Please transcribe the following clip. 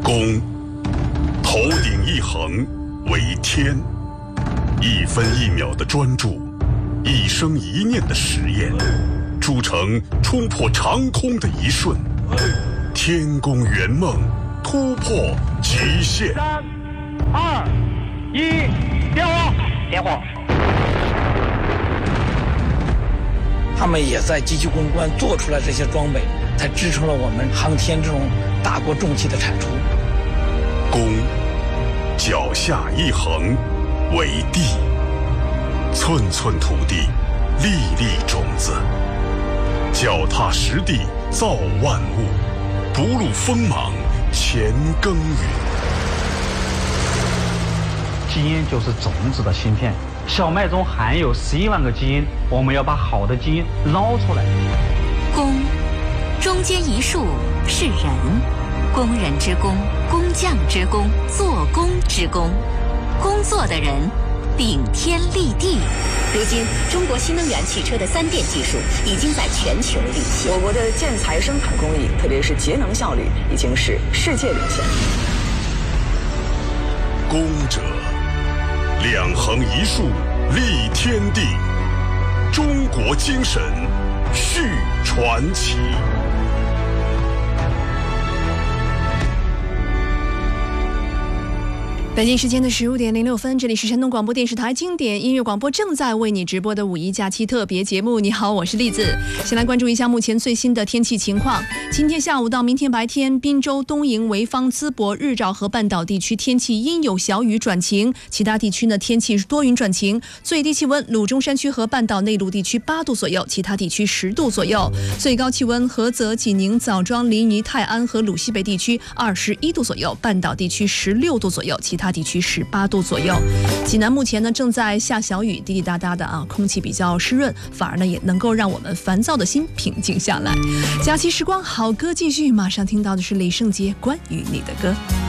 公，头顶一横为天，一分一秒的专注，一生一念的实验，铸成冲破长空的一瞬，天宫圆梦，突破极限。 3、2、1，点火！点火！ 他们也在机器攻关做出来这些装备，才支撑了我们航天这种大国重器的产出。 公，脚下一横为地，寸寸土地，粒粒种子，脚踏实地造万物，不露锋芒前耕耘。 基因就是种子的芯片，小麦中含有11万个基因，我们要把好的基因捞出来。 工，中间一竖是人，工人之工，工匠之工，做工之工，工作的人顶天立地。如今，中国新能源汽车的3电技术已经在全球领先。 我国的建材生产工艺，特别是节能效率，已经是世界领先。 工者，两横一竖立天地，中国精神续传奇。 北京时间的15点06分，这里是山东广播电视台经典音乐广播正在为你直播的五一假期特别节目。你好，我是栗子。先来关注一下目前最新的天气情况。今天下午到明天白天，滨州、东营、潍坊、淄博、日照和半岛地区天气阴有小雨转晴，其他地区呢天气多云转晴。最低气温鲁中山区和半岛内陆地区8度左右，其他地区10度左右。最高气温菏泽、济宁、枣庄、临沂、泰安和鲁西北地区21度左右，半岛地区16度左右，其他地区18度左右。济南目前呢正在下小雨，滴滴答答的啊，空气比较湿润，反而呢也能够让我们烦躁的心平静下来。假期时光好歌继续，马上听到的是李圣杰关于你的歌。